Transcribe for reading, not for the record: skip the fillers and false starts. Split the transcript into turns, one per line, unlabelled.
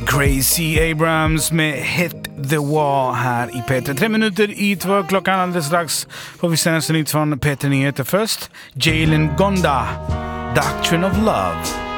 Crazy Abrams med Hit the Wall här i Peter. 3 minuter i 2 klockan. Alldeles strax får vi senaste nytt från Peter Nyheter. Först Jalen Gonda, Doctrine of Love.